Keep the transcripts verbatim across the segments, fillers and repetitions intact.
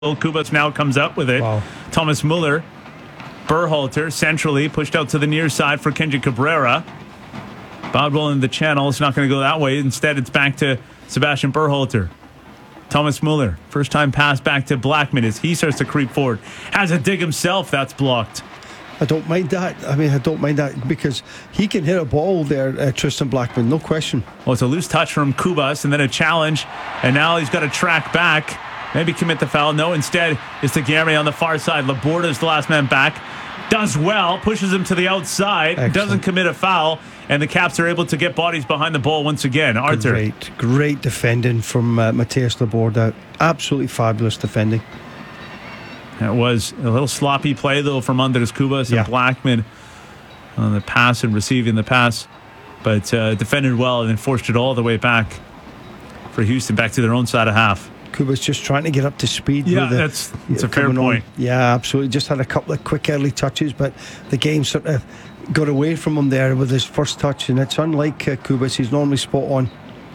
Kubas now comes up with it. Wow. Thomas Muller. Berhalter centrally pushed out to the near side for Kenji Cabrera. Bodwell in the channel. It's not going to go that way. Instead, it's back to Sebastian Berhalter. Thomas Muller. First time pass back to Blackman as he starts to creep forward. Has a dig himself. That's blocked. I don't mind that. I mean, I don't mind that because he can hit a ball there, uh, Tristan Blackman, no question. Well, it's a loose touch from Kubas and then a challenge. And now he's got to track back. Maybe commit the foul. No, instead, it's to Guilherme on the far side. Laborda's the last man back. Does well. Pushes him to the outside. Excellent. Doesn't commit a foul. And the Caps are able to get bodies behind the ball once again. Arthur. Great, great defending from uh, Matthias Laborda. Absolutely fabulous defending. It was a little sloppy play, though, from Andres Kubas and yeah. Blackman on the pass and receiving the pass. But uh, defended well and then forced it all the way back for Houston, back to their own side of half. Kuba's just trying to get up to speed. Yeah, with the, that's, that's a fair point. On. Yeah, absolutely. Just had a couple of quick early touches, but the game sort of got away from him there with his first touch, and it's unlike uh, Kubas. He's normally spot on.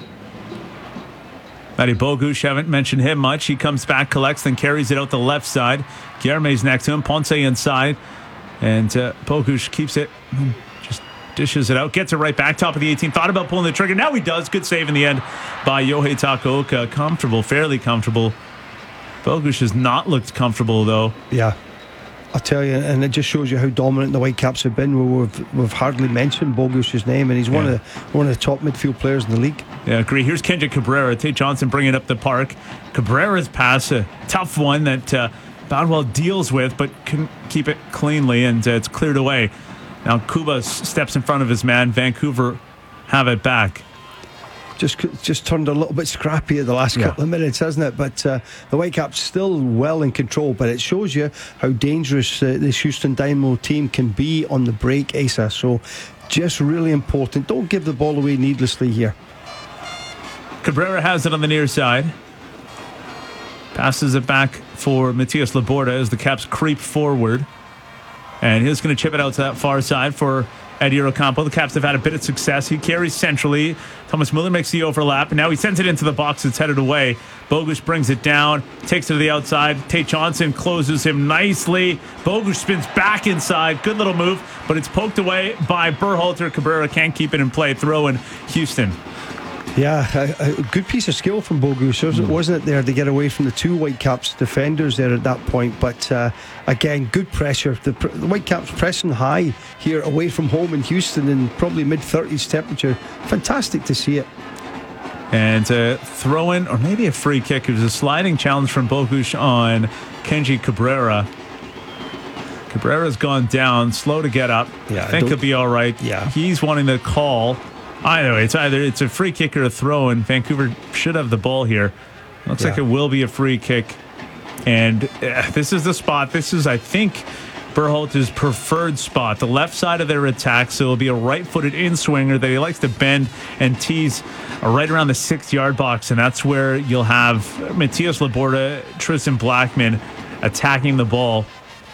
Matty Bogusz, haven't mentioned him much. He comes back, collects, then carries it out the left side. Guilherme's next to him. Ponce inside. And uh, Bogusz keeps it, just dishes it out, gets it right back, top of the eighteen. Thought about pulling the trigger. Now he does. Good save in the end by Yohei Takaoka. Comfortable, fairly comfortable. Bogusz has not looked comfortable, though. Yeah. I'll tell you, and it just shows you how dominant the Whitecaps have been. We've, we've hardly mentioned Bogusz's name, and he's one, yeah. of the, one of the top midfield players in the league. Yeah, I agree. Here's Kenji Cabrera. Tate Johnson bringing up the park. Cabrera's pass, a tough one that uh, Bodwell deals with, but can keep it cleanly, and uh, it's cleared away. Now Kubas steps in front of his man. Vancouver have it back. Just just turned a little bit scrappy at the last yeah. couple of minutes, hasn't it? But uh, the Whitecaps still well in control. But it shows you how dangerous uh, this Houston Dynamo team can be on the break, Asa. So just really important. Don't give the ball away needlessly here. Cabrera has it on the near side. Passes it back for Matthias Laborda as the Caps creep forward. And he's going to chip it out to that far side for Eddie Ocampo. The Caps have had a bit of success. He carries centrally. Thomas Muller makes the overlap, and now he sends it into the box. It's headed away. Bogusz brings it down, takes it to the outside. Tate Johnson closes him nicely. Bogusz spins back inside. Good little move, but it's poked away by Berhalter. Cabrera can't keep it in play. Throw in Houston. Yeah, a, a good piece of skill from Bogusz, wasn't it, there to get away from the two Whitecaps defenders there at that point. But uh, again, good pressure. The, the Whitecaps pressing high here away from home in Houston in probably mid thirties temperature. Fantastic to see it. And uh, throw in, or maybe a free kick. It was a sliding challenge from Bogusz on Kenji Cabrera. Cabrera's gone down, slow to get up. Yeah, I think I he'll be all right. Yeah. He's wanting to call. Either way, it's either it's a free kick or a throw, and Vancouver should have the ball here. Looks yeah. like it will be a free kick. And uh, this is the spot. This is, I think, Berhalter's preferred spot, the left side of their attack. So it'll be a right-footed in-swinger that he likes to bend and tease right around the six-yard box, and that's where you'll have Matthias Laborda, Tristan Blackman attacking the ball.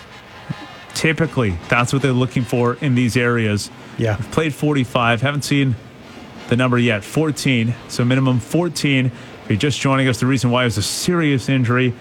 Typically, that's what they're looking for in these areas. Yeah, We've played forty-five. Haven't seen the number yet. fourteen. So minimum fourteen. If you're just joining us, the reason why it was a serious injury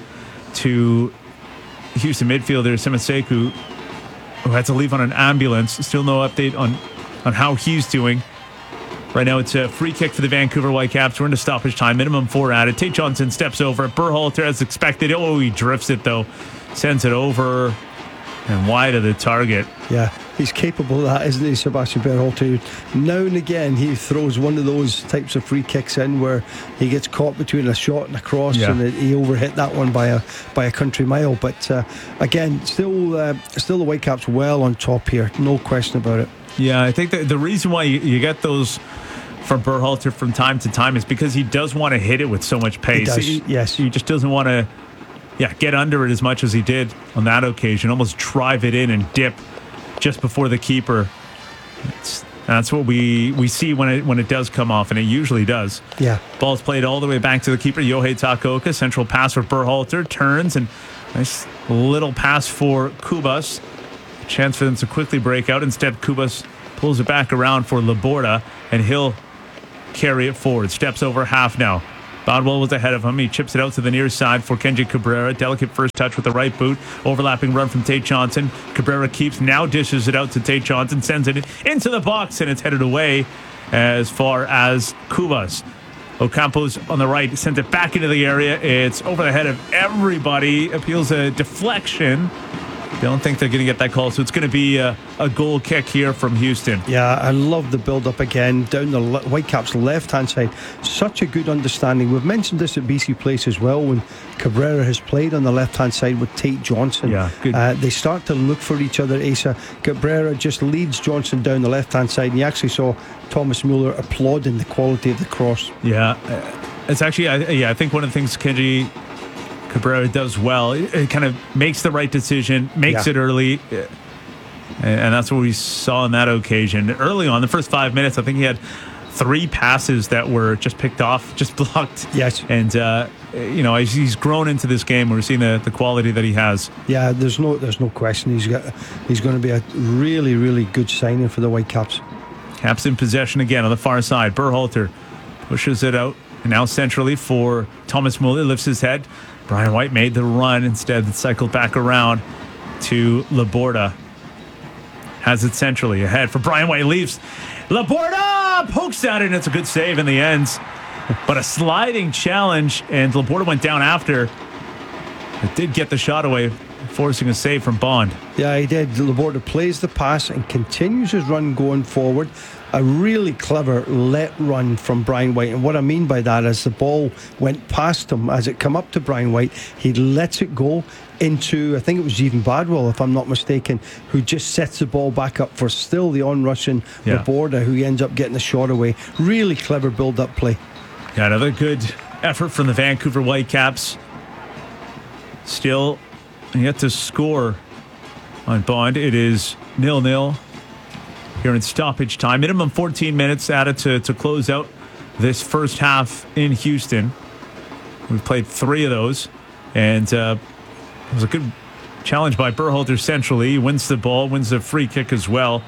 to Houston midfielder Simaseku, who had to leave on an ambulance. Still no update on, on how he's doing. Right now it's a free kick for the Vancouver Whitecaps. We're into stoppage time. Minimum four added. Tate Johnson steps over. Berhalter as expected. Oh, he drifts it though. Sends it over and wide of the target. Yeah, he's capable of that, isn't he, Sebastian Berhalter? Now and again he throws one of those types of free kicks in where he gets caught between a shot and a cross, yeah. and he overhit that one by a by a country mile. But uh, again, still uh, still the Whitecaps well on top here, no question about it. Yeah, I think that the reason why you, you get those from Berhalter from time to time is because he does want to hit it with so much pace. He does, yes. He just doesn't want to Yeah, get under it as much as he did on that occasion. Almost drive it in and dip just before the keeper. It's, that's what we, we see when it when it does come off, and it usually does. Yeah. Ball's played all the way back to the keeper, Yohei Takaoka. Central pass for Berhalter. Turns, and nice little pass for Kubas. A chance for them to quickly break out. Instead, Kubas pulls it back around for Laborda, and he'll carry it forward. Steps over half now. Bodwell was ahead of him. He chips it out to the near side for Kenji Cabrera. Delicate first touch with the right boot. Overlapping run from Tate Johnson. Cabrera keeps, now dishes it out to Tate Johnson. Sends it into the box, and it's headed away as far as Cubas. Ocampo's on the right, sends it back into the area. It's over the head of everybody. Appeals a deflection. Don't think they're going to get that call, so it's going to be a, a goal kick here from Houston. Yeah, I love the build-up again down the le- Whitecaps' left-hand side. Such a good understanding. We've mentioned this at B C Place as well when Cabrera has played on the left-hand side with Tate Johnson. Yeah, good. Uh, they start to look for each other. Asa Cabrera just leads Johnson down the left-hand side, and you actually saw Thomas Muller applauding the quality of the cross. Yeah, it's actually, I, yeah, I think one of the things Kenji Cabrera does well, it, it kind of makes the right decision, makes yeah. it early, and, and that's what we saw on that occasion. Early on, the first five minutes, I think he had three passes that were just picked off, just blocked. Yes. And, uh, you know, he's, he's grown into this game. We're seeing the, the quality that he has. Yeah, there's no there's no question. He's got he's going to be a really, really good signing for the Whitecaps. Caps in possession again on the far side. Berhalter pushes it out. And now centrally for Thomas Muller, lifts his head. Brian White made the run. Instead, it cycled back around to Laborda. Has it centrally ahead for Brian White. Leaves. Laborda pokes at it, and it's a good save in the end. But a sliding challenge, and Laborda went down after. It did get the shot away, forcing a save from Bond. Yeah, he did. Laborda plays the pass and continues his run going forward. A really clever let run from Brian White. And what I mean by that is the ball went past him. As it come up to Brian White, he lets it go into, I think it was Jeevan Badwell, if I'm not mistaken, who just sets the ball back up for still the on-rushing yeah. Laborda, who ends up getting the shot away. Really clever build-up play. Yeah, another good effort from the Vancouver Whitecaps. Still yet to score on Bond. It is nil-nil here in stoppage time. Minimum fourteen minutes added to, to close out this first half in Houston. We've played three of those, and uh, it was a good challenge by Berhalter centrally. He wins the ball, wins the free kick as well,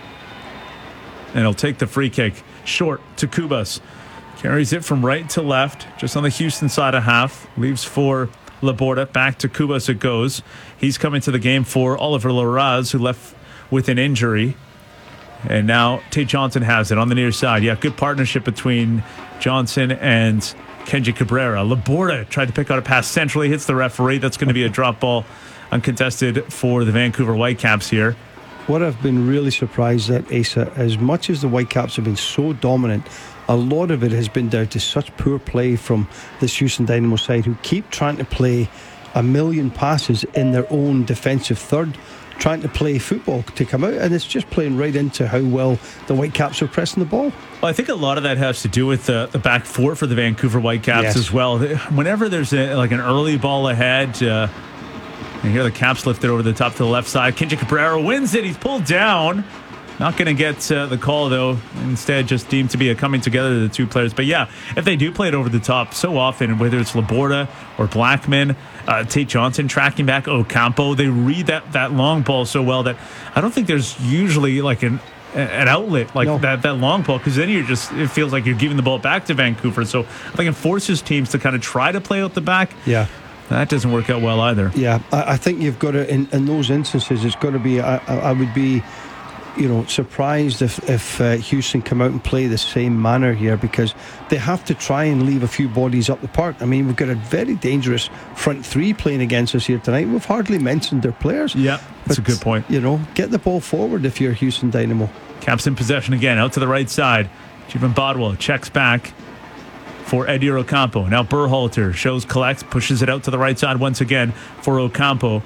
and he'll take the free kick short to Cubas. Carries it from right to left, just on the Houston side of half. Leaves for Laborda. Back to Cubas it goes. He's coming to the game for Oliver Larraz, who left with an injury. And now Tate Johnson has it on the near side. Yeah, good partnership between Johnson and Kenji Cabrera. Laborda tried to pick out a pass centrally, hits the referee. That's going to be a drop ball, uncontested for the Vancouver Whitecaps here. What I've been really surprised at, Asa, as much as the Whitecaps have been so dominant, a lot of it has been down to such poor play from this Houston Dynamo side, who keep trying to play a million passes in their own defensive third, trying to play football to come out, and it's just playing right into how well the Whitecaps are pressing the ball. Well, I think a lot of that has to do with the, the back four for the Vancouver Whitecaps yes. as well. Whenever there's a, like an early ball ahead, uh, and here the Caps lift it over the top to the left side. Kenji Cabrera wins it. He's pulled down. Not going to get uh, the call, though. Instead, just deemed to be a coming together of the two players. But yeah, if they do play it over the top so often, whether it's Laborda or Blackman, uh, Tate Johnson tracking back Ocampo, they read that, that long ball so well that I don't think there's usually like an an outlet like no. that, that long ball, because then you're just, it feels like you're giving the ball back to Vancouver. So I think it forces teams to kind of try to play out the back. Yeah. That doesn't work out well either. Yeah, I, I think you've got to, in, in those instances, it's got to be, I, I would be, you know, surprised if, if uh, Houston come out and play the same manner here, because they have to try and leave a few bodies up the park. I mean, we've got a very dangerous front three playing against us here tonight. We've hardly mentioned their players. Yeah, that's but, a good point. You know, get the ball forward if you're Houston Dynamo. Caps in possession again, out to the right side. Jeevan Bodwell checks back for Edir Ocampo. Now Berhalter shows collects, pushes it out to the right side once again for Ocampo.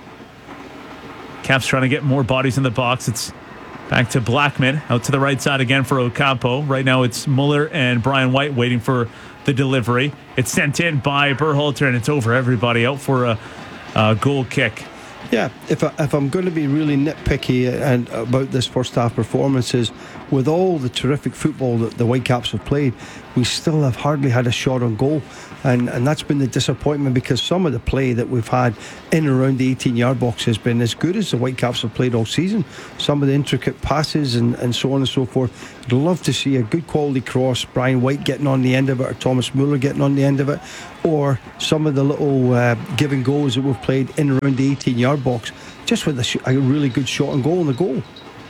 Caps trying to get more bodies in the box. It's back to Blackman, out to the right side again for Ocampo. Right now it's Muller and Brian White waiting for the delivery. It's sent in by Berhalter, and it's over everybody, out for a, a goal kick. Yeah, if, I, if I'm going to be really nitpicky and about this first half performances, with all the terrific football that the Whitecaps have played, we still have hardly had a shot on goal, and, and that's been the disappointment, because some of the play that we've had in and around the eighteen yard box has been as good as the Whitecaps have played all season. Some of the intricate passes and, and so on and so forth. I'd love to see a good quality cross, Brian White getting on the end of it, or Thomas Muller getting on the end of it, or some of the little uh, give and goes that we've played in and around the eighteen yard box, just with a, sh- a really good shot on goal and the goal.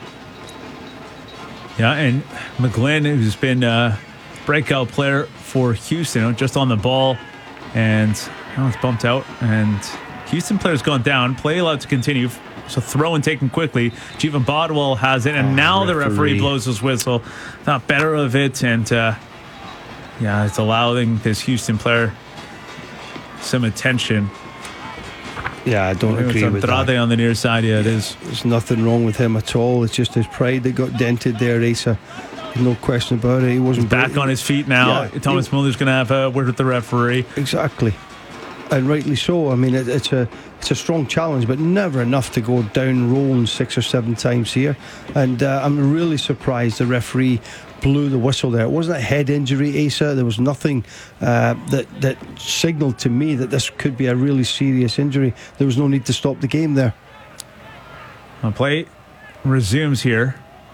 Yeah, and McGlynn, who's been a breakout player for Houston, just on the ball, and now it's bumped out, and Houston player's gone down. Play allowed to continue, so throw and taken quickly. Jeevan Bodwell has it, and oh, now referee. the referee blows his whistle. Not better of it, and uh, yeah, it's allowing this Houston player some attention. Yeah, I don't agree with that. Andrade on the near side, yeah, it yeah, is. There's nothing wrong with him at all. It's just his pride that got dented there, Asa. No question about it. He wasn't He's back breaking. on his feet now. Yeah, Thomas he, Muller's going to have a word with the referee. Exactly, and rightly so. I mean, it, it's a it's a strong challenge, but never enough to go down rolling six or seven times here. And uh, I'm really surprised the referee blew the whistle there. It wasn't a head injury, Asa. There was nothing uh, that that signalled to me that this could be a really serious injury. There was no need to stop the game there. The play resumes here.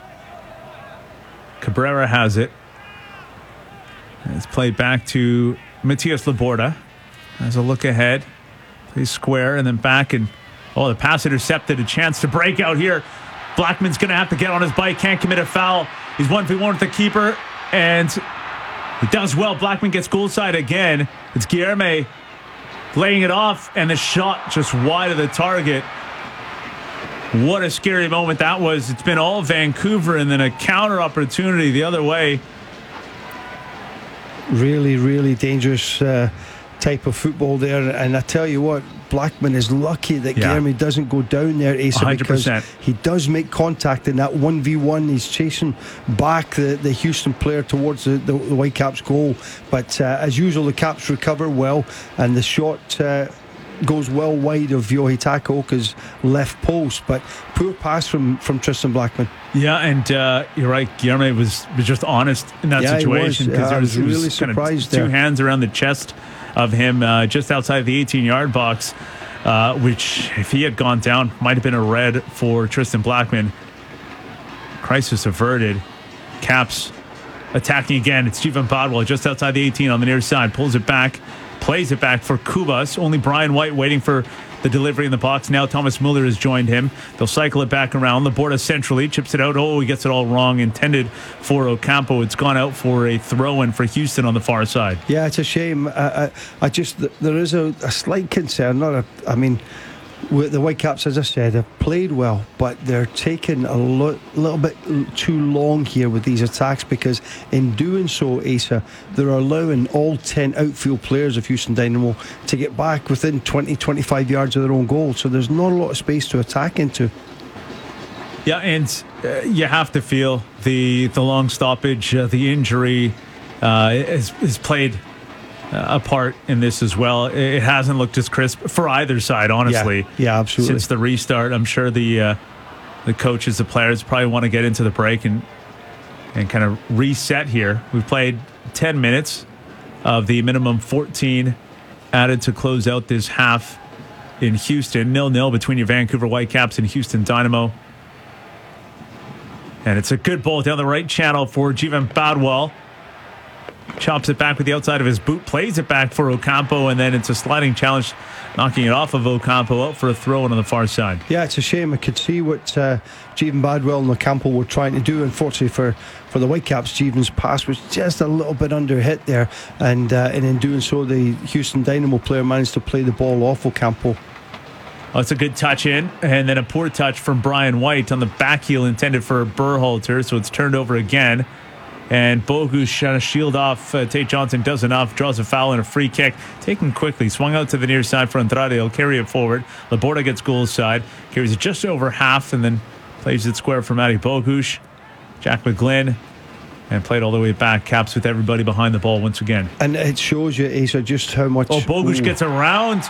Cabrera has it. It's played back to Matias Laborda. Has a look ahead. Plays square and then back, and oh, the pass intercepted. A chance to break out here. Blackman's going to have to get on his bike. Can't commit a foul. He's one v one with the keeper, and he does well. Blackman gets goal side again. It's Guilherme laying it off, and the shot just wide of the target. What a scary moment that was. It's been all Vancouver, and then a counter opportunity the other way. Really, really dangerous uh, type of football there. And I tell you what, Blackman is lucky that yeah. Guilherme doesn't go down there, Asa, one hundred percent. Because he does make contact in that one v one. He's chasing back the, the Houston player towards the, the, the Whitecaps goal. But uh, as usual, the Caps recover well, and the shot Uh, goes well wide of Yohi Takaoka's left post, but poor pass from, from Tristan Blackman. Yeah, and uh, you're right, Guilherme was, was just honest in that yeah, situation, because yeah, there was, was really was surprised kind of two there. hands around the chest of him uh, just outside the eighteen yard box, uh, which if he had gone down might have been a red for Tristan Blackman. Crisis averted. Caps attacking again. It's Jeevan Bodwell just outside the eighteen on the near side, pulls it back, plays it back for Kubas. Only Brian White waiting for the delivery in the box. Now Thomas Muller has joined him. They'll cycle it back around. Laborda centrally chips it out. Oh, he gets it all wrong. Intended for Ocampo. It's gone out for a throw-in for Houston on the far side. Yeah, it's a shame. I, I, I just there is a, a slight concern. Not a. I mean, with the Whitecaps, as I said, have played well, but they're taking a lo- little bit too long here with these attacks, because in doing so, Asa, they're allowing all ten outfield players of Houston Dynamo to get back within twenty, twenty-five yards of their own goal, so there's not a lot of space to attack into. Yeah, and uh, you have to feel the the long stoppage, uh, the injury uh, is, is played Uh, a part in this as well. It hasn't looked as crisp for either side, honestly. Yeah, yeah, absolutely. Since the restart, I'm sure the uh, the coaches, the players probably want to get into the break and and kind of reset here. We've played ten minutes of the minimum fourteen added to close out this half in Houston. nil nil between your Vancouver Whitecaps and Houston Dynamo. And it's a good ball down the right channel for Jeevan Bodwell. Chops it back with the outside of his boot, plays it back for Ocampo, and then it's a sliding challenge, knocking it off of Ocampo, out for a throw-in on the far side. Yeah, it's a shame. I could see what uh, Jeevan Bodwell and Ocampo were trying to do. Unfortunately for, for the Whitecaps, Jeevan's pass was just a little bit under hit there, and, uh, and in doing so, the Houston Dynamo player managed to play the ball off Ocampo. Oh, it's a good touch in, and then a poor touch from Brian White on the back heel intended for Berhalter, so it's turned over again. And Bogusz trying to shield off uh, Tate Johnson, does enough, draws a foul and a free kick. Taken quickly, swung out to the near side for Andrade. He'll carry it forward. Laborda gets goal side, carries it just over half, and then plays it square for Matty Bogusz. Jack McGlynn, and played all the way back. Caps with everybody behind the ball once again. And it shows you, Asa, just how much... Oh, Bogusz ooh. gets around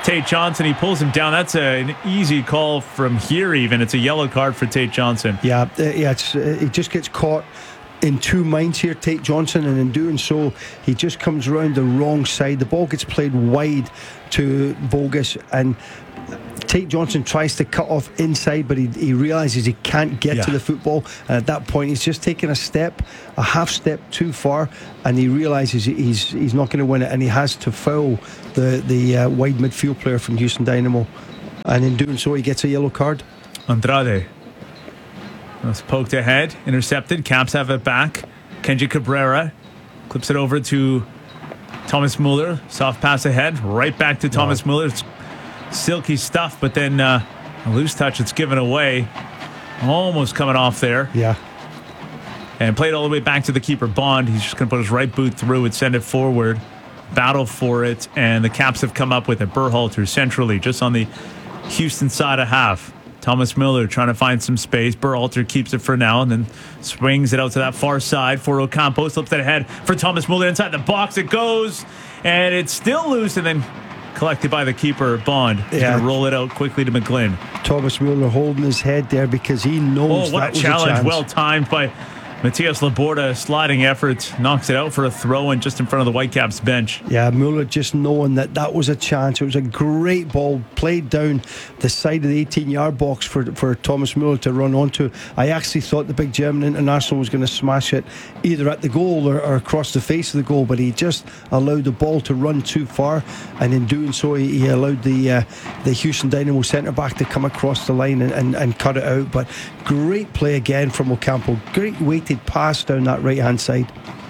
Tate Johnson. He pulls him down. That's a, an easy call from here even. It's a yellow card for Tate Johnson. Yeah, uh, yeah. It's, uh, he just gets caught in two minds here, Tate Johnson, and in doing so, he just comes around the wrong side. The ball gets played wide to Bogus, and Tate Johnson tries to cut off inside, but he, he realises he can't get yeah. to the football, and at that point he's just taken a step, a half step too far, and he realises he's he's not going to win it, and he has to foul the, the uh, wide midfield player from Houston Dynamo, and in doing so he gets a yellow card. Andrade was poked ahead, intercepted. Caps have it back. Kenji Cabrera clips it over to Thomas Muller. Soft pass ahead, right back to Thomas wow. Muller. It's silky stuff, but then uh, a loose touch. It's given away. Almost coming off there. Yeah. And played all the way back to the keeper, Bond. He's just going to put his right boot through and send it forward. Battle for it, and the Caps have come up with it. Berhalter centrally, just on the Houston side of half. Thomas Muller trying to find some space. Berhalter keeps it for now and then swings it out to that far side for Ocampo. Slips it ahead for Thomas Muller inside the box. It goes, and it's still loose, and then collected by the keeper, Bond. He's yeah. going to roll it out quickly to McGlynn. Thomas Muller holding his head there because he knows oh, what that a was challenge. a chance. Well timed by Matias Laborda. Sliding effort, knocks it out for a throw-in just in front of the Whitecaps bench. Yeah, Muller just knowing that that was a chance. It was a great ball played down the side of the eighteen-yard box for, for Thomas Muller to run onto. I actually thought the big German international was going to smash it either at the goal or, or across the face of the goal, but he just allowed the ball to run too far, and in doing so he, he allowed the uh, the Houston Dynamo centre-back to come across the line and, and, and cut it out. But great play again from Ocampo. Great weighted pass down that right-hand side.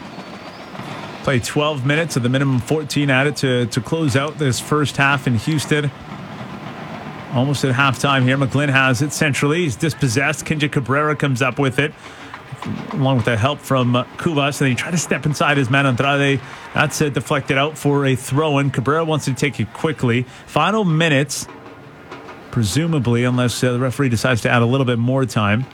Played twelve minutes of the minimum fourteen added to, to close out this first half in Houston. Almost at halftime here. McGlynn has it centrally. He's dispossessed. Kenji Cabrera comes up with it, along with the help from uh, Cubas. And then he tried to step inside his man Andrade. That's uh, deflected out for a throw-in. Cabrera wants to take it quickly. Final minutes, presumably, unless uh, the referee decides to add a little bit more time.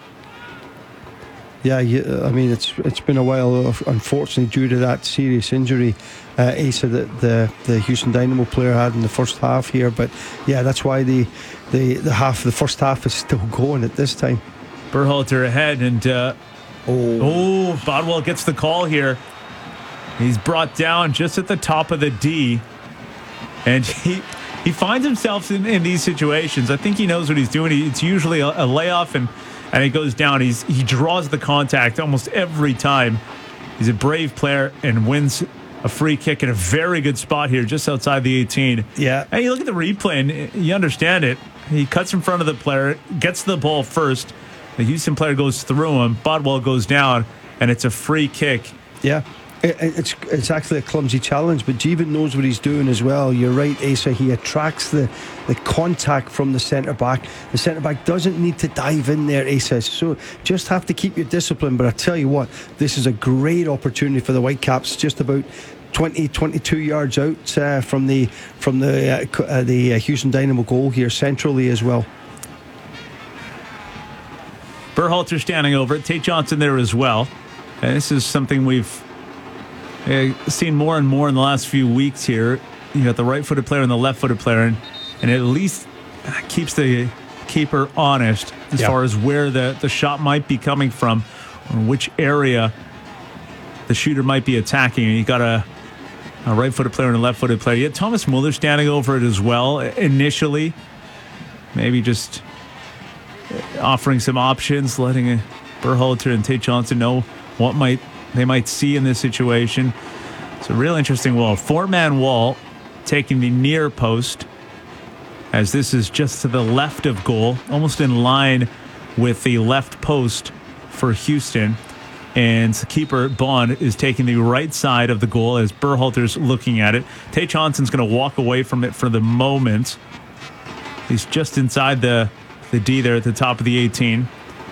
Yeah, yeah, I mean, it's it's been a while, unfortunately, due to that serious injury, uh, Asa, that the, the Houston Dynamo player had in the first half here. But yeah, that's why the the, the half the first half is still going at this time. Berhalter ahead, and uh, oh. oh, Bodwell gets the call here. He's brought down just at the top of the D, and he he finds himself in, in these situations. I think he knows what he's doing. He, it's usually a, a layoff and. And he goes down. He's he draws the contact almost every time. He's a brave player and wins a free kick in a very good spot here, just outside the eighteen. Yeah. And you look at the replay and you understand it. He cuts in front of the player, gets the ball first. The Houston player goes through him. Bodwell goes down, and it's a free kick. Yeah. It's it's actually a clumsy challenge, but Jeevan knows what he's doing as well. You're right, Asa. He attracts the, the contact from the centre back. The centre back doesn't need to dive in there, Asa. So just have to keep your discipline. But I tell you what, this is a great opportunity for the Whitecaps. Just about twenty, twenty-two yards out uh, from the from the uh, uh, the uh, Houston Dynamo goal here, centrally as well. Berhalter standing over it. Tate Johnson there as well. And this is something we've Uh, seen more and more in the last few weeks here. You got the right-footed player and the left-footed player, and, and it at least keeps the keeper honest as yeah. far as where the, the shot might be coming from or which area the shooter might be attacking. And you got a, a right-footed player and a left-footed player. You had Thomas Muller standing over it as well initially. Maybe just offering some options, letting Berhalter and Tate Johnson know what might they might see in this situation. It's a real interesting wall. Four-man wall taking the near post, as this is just to the left of goal, almost in line with the left post for Houston. And keeper Bond is taking the right side of the goal as Berhalter's looking at it. Tate Johnson's going to walk away from it for the moment. He's just inside the, the D there at the top of the eighteen.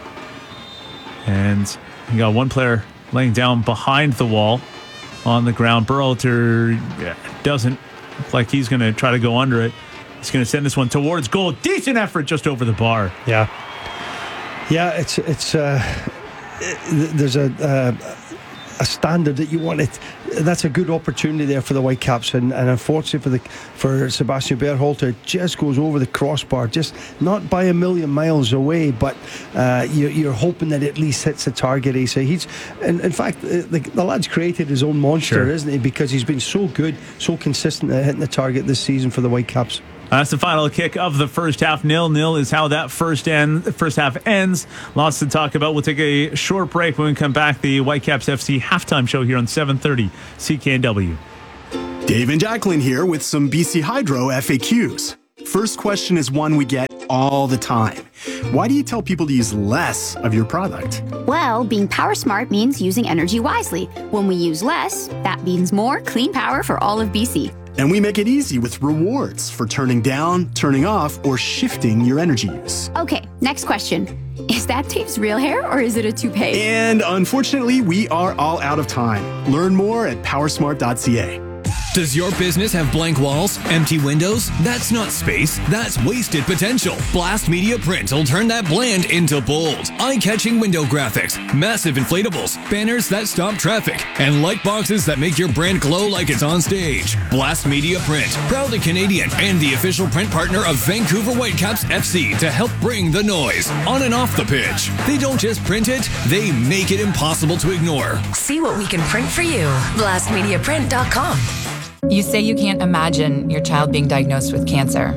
And you got one player laying down behind the wall on the ground. Berhalter doesn't look like he's going to try to go under it. He's going to send this one towards goal. Decent effort just over the bar. Yeah. Yeah, it's, it's, uh, there's a, uh, a standard that you want it. That's a good opportunity there for the Whitecaps, and, and unfortunately for the for Sebastian Berhalter, it just goes over the crossbar, just not by a million miles away, but uh, you, you're hoping that it at least hits the target. Asa, he's in, in fact the, the lad's created his own monster, sure. isn't he? Because he's been so good, so consistent at hitting the target this season for the Whitecaps. That's the final kick of the first half. Nil-nil is how that first end, first half ends. Lots to talk about. We'll take a short break. When we come back, the Whitecaps F C halftime show here on seven thirty C K N W. Dave and Jacqueline here with some B C Hydro F A Qs. First question is one we get all the time. Why do you tell people to use less of your product? Well, being power smart means using energy wisely. When we use less, that means more clean power for all of B C. And we make it easy with rewards for turning down, turning off, or shifting your energy use. Okay, next question. Is that Dave's real hair or is it a toupee? And unfortunately, we are all out of time. Learn more at powersmart dot c a. Does your business have blank walls, empty windows? That's not space, that's wasted potential. Blast Media Print will turn that bland into bold. Eye-catching window graphics, massive inflatables, banners that stop traffic, and light boxes that make your brand glow like it's on stage. Blast Media Print, proudly Canadian and the official print partner of Vancouver Whitecaps F C to help bring the noise on and off the pitch. They don't just print it, they make it impossible to ignore. See what we can print for you. blast media print dot com. You say you can't imagine your child being diagnosed with cancer,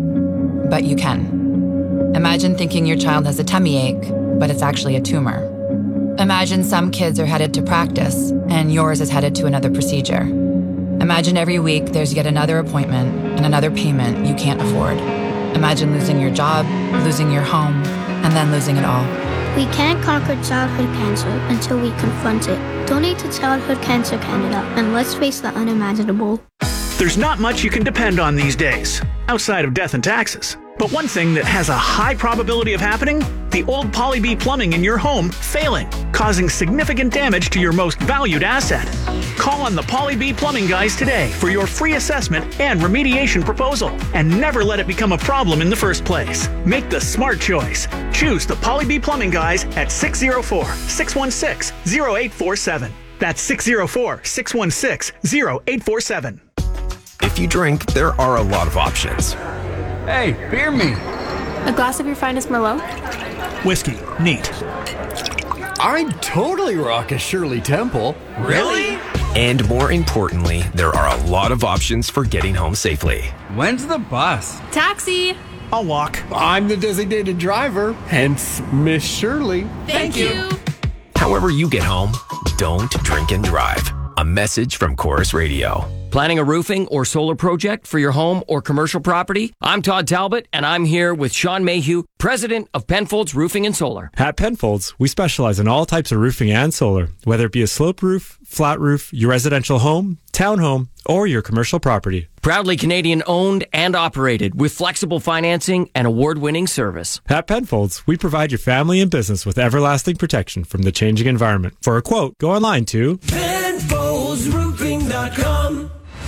but you can. Imagine thinking your child has a tummy ache, but it's actually a tumor. Imagine some kids are headed to practice, and yours is headed to another procedure. Imagine every week there's yet another appointment and another payment you can't afford. Imagine losing your job, losing your home, and then losing it all. We can't conquer childhood cancer until we confront it. Donate to Childhood Cancer Canada, and let's face the unimaginable. There's not much you can depend on these days, outside of death and taxes. But one thing that has a high probability of happening, the old Poly-B plumbing in your home failing, causing significant damage to your most valued asset. Call on the Poly-B Plumbing Guys today for your free assessment and remediation proposal, and never let it become a problem in the first place. Make the smart choice. Choose the Poly-B Plumbing Guys at six oh four, six one six, oh eight four seven. That's six oh four, six one six, oh eight four seven. If you drink, there are a lot of options. Hey, beer me. A glass of your finest Merlot? Whiskey. Neat. I'd totally rock a Shirley Temple. Really? And more importantly, there are a lot of options for getting home safely. When's the bus? Taxi. I'll walk. I'm the designated driver, hence Miss Shirley. Thank, Thank you. you. However you get home, don't drink and drive. A message from Chorus Radio. Planning a roofing or solar project for your home or commercial property? I'm Todd Talbot, and I'm here with Sean Mayhew, president of Penfolds Roofing and Solar. At Penfolds, we specialize in all types of roofing and solar, whether it be a slope roof, flat roof, your residential home, townhome, or your commercial property. Proudly Canadian owned and operated with flexible financing and award-winning service. At Penfolds, we provide your family and business with everlasting protection from the changing environment. For a quote, go online to penfolds roofing dot com.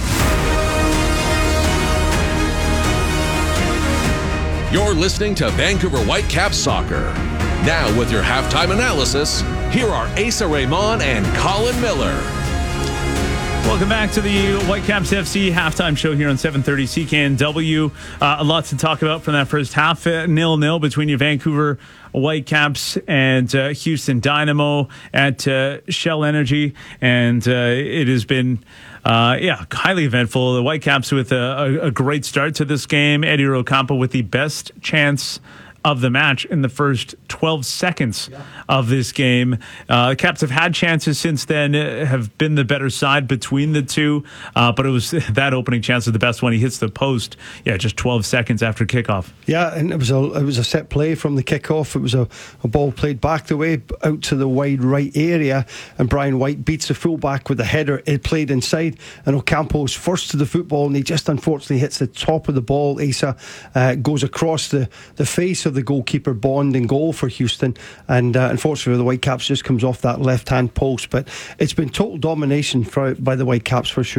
You're listening to Vancouver Whitecaps Soccer. Now with your halftime analysis, here are Asa Raymond and Colin Miller. Welcome back to the Whitecaps F C halftime show here on seven thirty C K N W. Uh, a lot to talk about from that first half. Uh, nil-nil between your Vancouver Whitecaps and uh, Houston Dynamo at uh, Shell Energy. And uh, it has been... Uh, yeah, highly eventful. The Whitecaps with a, a, a great start to this game. Eddie Rocampo with the best chance of the match in the first twelve seconds yeah. of this game. Uh, the Caps have had chances since then, uh, have been the better side between the two, uh, but it was that opening chance was the best one. He hits the post, yeah, just twelve seconds after kickoff. Yeah, and it was a it was a set play from the kickoff. It was a, a ball played back the way out to the wide right area, and Brian White beats the fullback with a header. It played inside, and Ocampo's first to the football, and he just unfortunately hits the top of the ball. Asa uh, goes across the, the face of the goalkeeper Bond in goal for Houston, and uh, unfortunately the Whitecaps just comes off that left hand post. But it's been total domination for, by the Whitecaps for sure.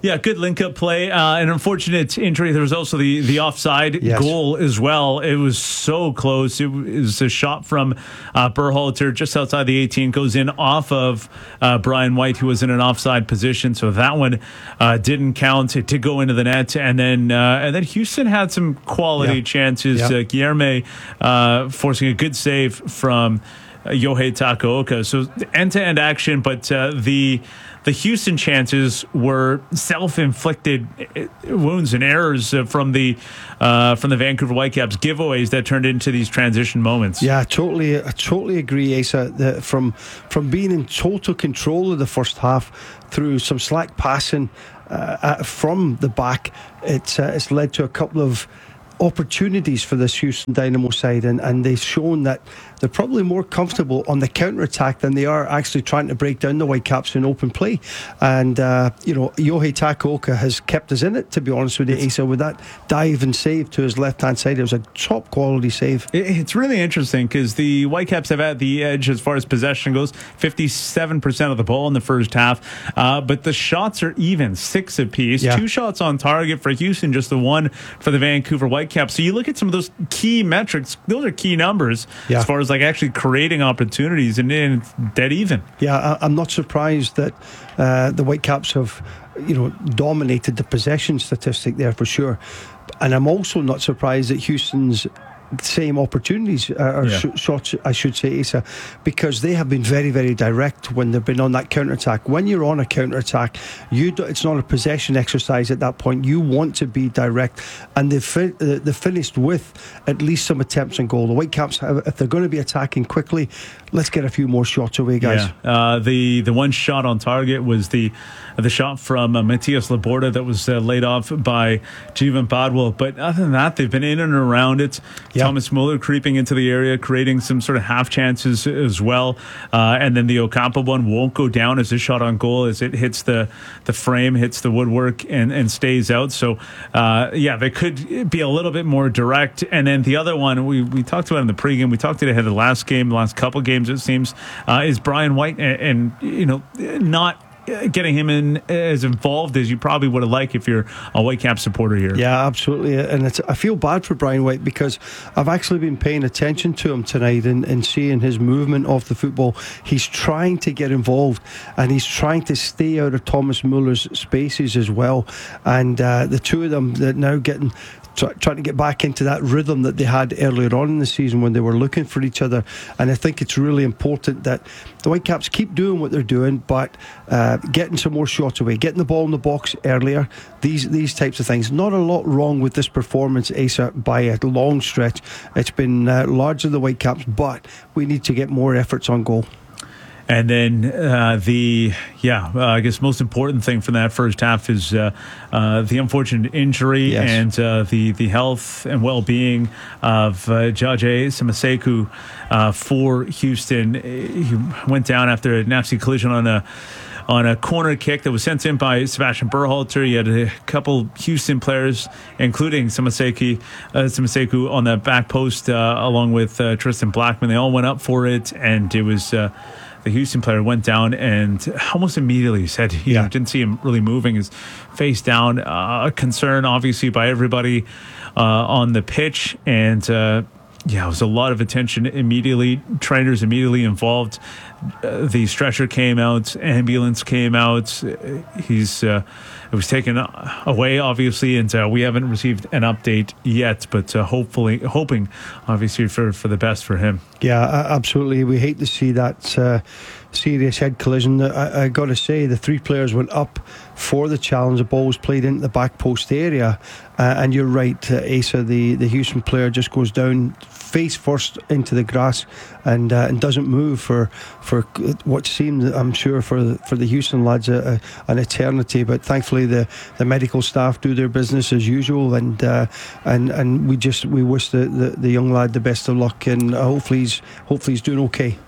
Yeah, good link-up play. Uh, an unfortunate injury. There was also the, the offside yes. goal as well. It was so close. It was a shot from uh, Berhalter just outside the eighteen. Goes in off of uh, Brian White, who was in an offside position. So that one uh, didn't count. It did go into the net. And then uh, and then Houston had some quality yeah. chances. Yeah. Uh, Guilherme uh, forcing a good save from uh, Yohei Takaoka. So end-to-end action, but uh, the... The Houston chances were self-inflicted wounds and errors from the uh, from the Vancouver Whitecaps giveaways that turned into these transition moments. Yeah, I totally, I totally agree, Asa. That from from being in total control of the first half through some slack passing uh, from the back, it's uh, it's led to a couple of opportunities for this Houston Dynamo side, and, and they've shown that they're probably more comfortable on the counter-attack than they are actually trying to break down the Whitecaps in open play. And uh, you know, Yohei Takaoka has kept us in it, to be honest with you, Asa, with that dive and save to his left-hand side. It was a top quality save. It's really interesting because the Whitecaps have had the edge as far as possession goes, fifty-seven percent of the ball in the first half, uh, but the shots are even, six apiece. Yeah. Two shots on target for Houston, just the one for the Vancouver Whitecaps. So you look at some of those key metrics, those are key numbers yeah. as far as like actually creating opportunities, and then it's dead even. Yeah, I, I'm not surprised that uh, the Whitecaps have, you know, dominated the possession statistic there for sure. And I'm also not surprised that Houston's same opportunities uh, or yeah. sh- shots, I should say, Asa, because they have been very, very direct when they've been on that counter-attack. When you're on a counter-attack, you do, it's not a possession exercise at that point. You want to be direct, and they've, fi- uh, they've finished with at least some attempts on goal. The Whitecaps, if they're going to be attacking quickly, let's get a few more shots away, guys. Yeah. Uh, the the one shot on target was the the shot from uh, Matias Laborda that was uh, laid off by Jivan Badwell. But other than that, they've been in and around it. Yeah. Thomas Muller creeping into the area, creating some sort of half chances as well. Uh, and then the Ocampo one won't go down as a shot on goal as it hits the, the frame, hits the woodwork, and, and stays out. So, uh, yeah, they could be a little bit more direct. And then the other one, we, we talked about in the pregame, we talked it ahead of the last game, the last couple games, it seems, uh, is Brian White. And, and, you know, not getting him in as involved as you probably would have liked if you're a Whitecap supporter here. Yeah, absolutely. And it's, I feel bad for Brian White because I've actually been paying attention to him tonight and, and seeing his movement off the football. He's trying to get involved and he's trying to stay out of Thomas Muller's spaces as well. And uh, the two of them, they're now getting trying to get back into that rhythm that they had earlier on in the season when they were looking for each other. And I think it's really important that the Whitecaps keep doing what they're doing, but uh, getting some more shots away, getting the ball in the box earlier, these these types of things. Not a lot wrong with this performance, Asa, by a long stretch. It's been uh, largely the Whitecaps, but we need to get more efforts on goal. And then uh, the, yeah, uh, I guess most important thing from that first half is uh, uh, the unfortunate injury yes. and uh, the, the health and well-being of uh, Jaje Samaseku uh, for Houston. He went down after a nasty collision on a on a corner kick that was sent in by Sebastian Berhalter. You had a couple Houston players, including Samaseku, uh, Samaseku on the back post, uh, along with uh, Tristan Blackman. They all went up for it, and it was... Uh, The Houston player went down and almost immediately said, you yeah. know, didn't see him really moving his face down. Uh, a concern, obviously, by everybody uh, on the pitch. And, uh, yeah, it was a lot of attention immediately. Trainers immediately involved. Uh, the stretcher came out. Ambulance came out. He's... Uh, It was taken away, obviously, and uh, we haven't received an update yet, but uh, hopefully, hoping, obviously, for, for the best for him. Yeah, absolutely. We hate to see that uh, serious head collision. I, I got to say, the three players went up for the challenge. The ball was played into the back post area, uh, and you're right, uh, Asa, the, the Houston player just goes down face first into the grass and uh, and doesn't move for for what seemed, I'm sure, for for the Houston lads, a, a, an eternity. But thankfully, the, the medical staff do their business as usual, and uh, and and we just we wish the, the, the young lad the best of luck, and hopefully he's hopefully he's doing okay.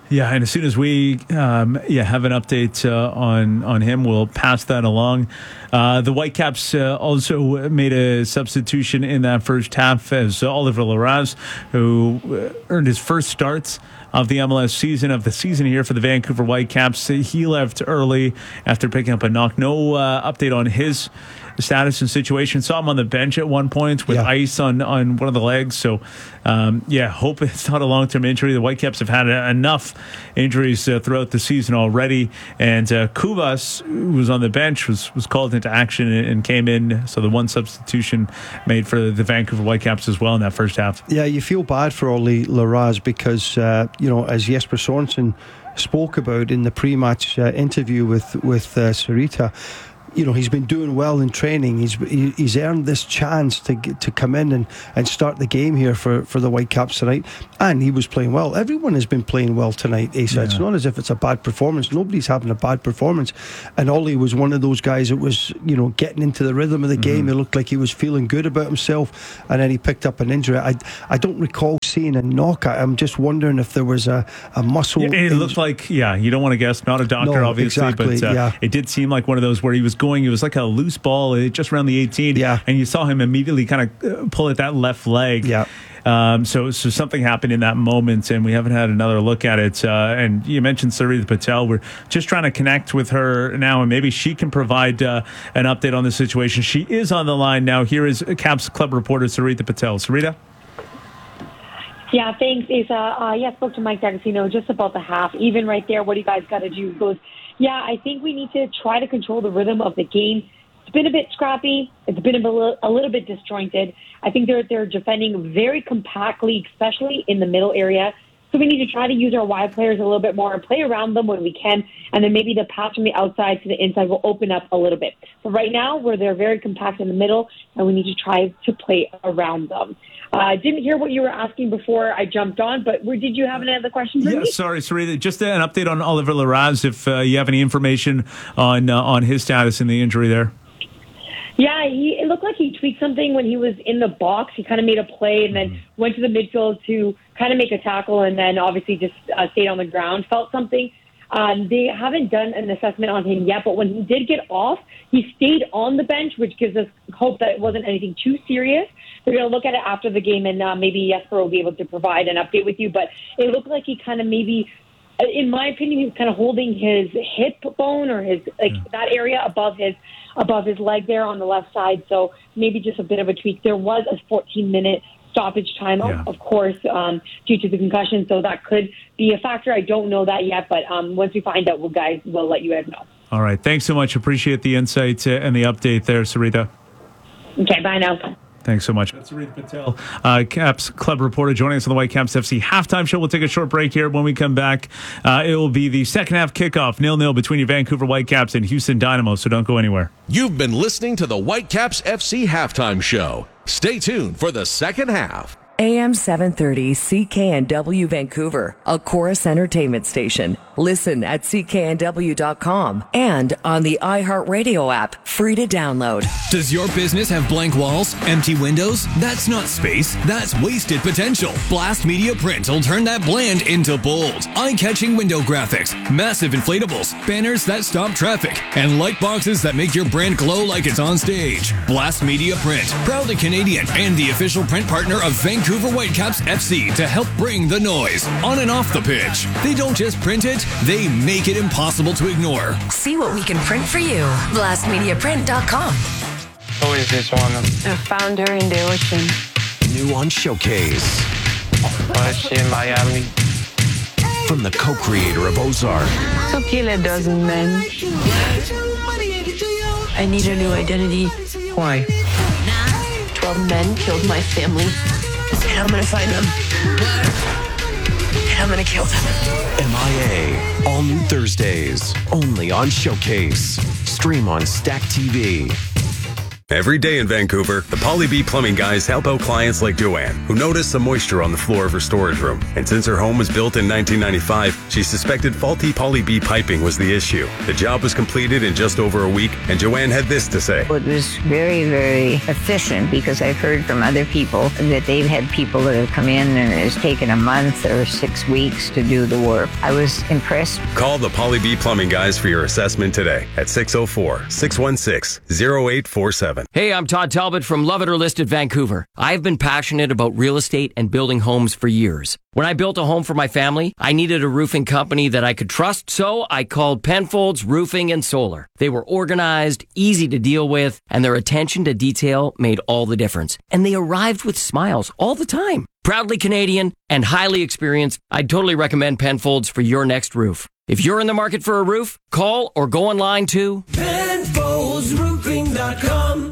Yeah, and as soon as we um, yeah have an update uh, on on him, we'll pass that along. Uh, the Whitecaps uh, also made a substitution in that first half as Oliver Larraz, who earned his first starts of the M L S season of the season here for the Vancouver Whitecaps. He left early after picking up a knock. No uh, update on his status and situation. Saw him on the bench at one point with yeah. ice on, on one of the legs. So, um, yeah, hope it's not a long-term injury. The Whitecaps have had enough injuries uh, throughout the season already. And uh, Kuvas, who was on the bench, was, was called into action and, and came in. So the one substitution made for the Vancouver Whitecaps as well in that first half. Yeah, you feel bad for Ollie Larraz because, uh, you know, as Jesper Sorensen spoke about in the pre-match uh, interview with, with uh, Sarita, you know, he's been doing well in training. He's he's earned this chance to get, to come in and, and start the game here for, for the Whitecaps tonight. And he was playing well. Everyone has been playing well tonight, Asa. Yeah. It's not as if it's a bad performance. Nobody's having a bad performance. And Ollie was one of those guys that was, you know, getting into the rhythm of the game. Mm-hmm. It looked like he was feeling good about himself. And then he picked up an injury. I I don't recall seeing a knock. I'm just wondering if there was a, a muscle. Yeah, it looked like, yeah, you don't want to guess. Not a doctor, no, obviously. Exactly, but uh, yeah. it did seem like one of those where he was going, it was like a loose ball just around the eighteen, yeah. and you saw him immediately kind of pull at that left leg. Yeah. Um, so, so something happened in that moment, and we haven't had another look at it. Uh, and you mentioned Sarita Patel. We're just trying to connect with her now, and maybe she can provide uh, an update on the situation. She is on the line now. Here is Caps Club reporter Sarita Patel. Sarita? Yeah, thanks, Asa. Uh, yeah, I spoke to Mike D'Agostino just about the half. Even right there, what do you guys got to do? He goes, yeah, I think we need to try to control the rhythm of the game. It's been a bit scrappy. It's been a, bit, a little bit disjointed. I think they're they're defending very compactly, especially in the middle area. So we need to try to use our wide players a little bit more and play around them when we can. And then maybe the pass from the outside to the inside will open up a little bit. But right now, where they're very compact in the middle, and we need to try to play around them. I uh, didn't hear what you were asking before I jumped on, but where, did you have any other questions? Yeah, me? sorry, Sarita. Just an update on Oliver Larraz, if uh, you have any information on uh, on his status in the injury there. Yeah, he, it looked like he tweaked something when he was in the box. He kind of made a play and then went to the midfield to kind of make a tackle and then obviously just uh, stayed on the ground, felt something. Um, they haven't done an assessment on him yet, but when he did get off, he stayed on the bench, which gives us hope that it wasn't anything too serious. They're going to look at it after the game, and uh, maybe Jesper will be able to provide an update with you. But it looked like he kind of maybe, in my opinion, he was kind of holding his hip bone or his like yeah. that area above his above his leg there on the left side. So maybe just a bit of a tweak. There was a fourteen-minute stoppage time, yeah. of course, um, due to the concussion. So that could be a factor. I don't know that yet, but um, once we find out, we'll guys will let you guys know. All right. Thanks so much. Appreciate the insight uh, and the update there, Sarita. Okay. Bye now. Thanks so much. That's Sarita Patel, uh, Caps Club reporter, joining us on the Whitecaps F C halftime show. We'll take a short break here. When we come back, uh, it will be the second half kickoff, nil-nil between your Vancouver Whitecaps and Houston Dynamo, so don't go anywhere. You've been listening to the Whitecaps F C halftime show. Stay tuned for the second half. A M seven thirty C K N W Vancouver, a Chorus Entertainment station. Listen at C K N W dot com and on the iHeartRadio app, free to download. Does your business have blank walls, empty windows? That's not space, that's wasted potential. Blast Media Print will turn that bland into bold. Eye-catching window graphics, massive inflatables, banners that stop traffic, and light boxes that make your brand glow like it's on stage. Blast Media Print, proudly Canadian and the official print partner of Vancouver Whitecaps F C to help bring the noise on and off the pitch. They don't just print it, they make it impossible to ignore. See what we can print for you. blast media print dot com. Who is this one? A founder in the ocean. New on Showcase. Why is she in Miami? From the co-creator of Ozark. So kill a dozen men. I need a new identity. Why? Twelve men killed my family. And I'm gonna find them. And I'm gonna kill them. M I A. All new Thursdays. Only on Showcase. Stream on Stack T V. Every day in Vancouver, the Poly-B Plumbing guys help out clients like Joanne, who noticed some moisture on the floor of her storage room. And since her home was built in nineteen ninety-five, she suspected faulty Poly-B piping was the issue. The job was completed in just over a week, and Joanne had this to say. It was very, very efficient because I've heard from other people that they've had people that have come in and it's taken a month or six weeks to do the work. I was impressed. Call the Poly-B Plumbing guys for your assessment today at six oh four, six one six, oh eight four seven. Hey, I'm Todd Talbot from Love It or List It Vancouver. I've been passionate about real estate and building homes for years. When I built a home for my family, I needed a roofing company that I could trust, so I called Penfolds Roofing and Solar. They were organized, easy to deal with, and their attention to detail made all the difference. And they arrived with smiles all the time. Proudly Canadian and highly experienced, I'd totally recommend Penfolds for your next roof. If you're in the market for a roof, call or go online to Penfolds Roofing dot com.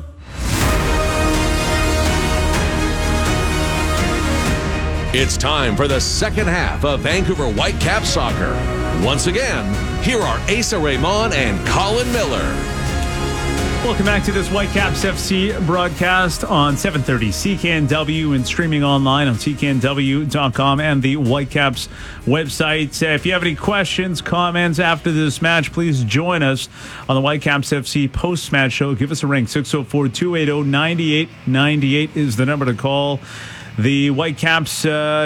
It's time for the second half of Vancouver Whitecaps soccer. Once again, here are Asa Raymond and Colin Miller. Welcome back to this Whitecaps F C broadcast on seven thirty C K N W and streaming online on C K N W dot com and the Whitecaps website. Uh, if you have any questions, comments after this match, please join us on the Whitecaps F C post-match show. Give us a ring. six oh four, two eight oh, nine eight nine eight is the number to call. The Whitecaps... Uh,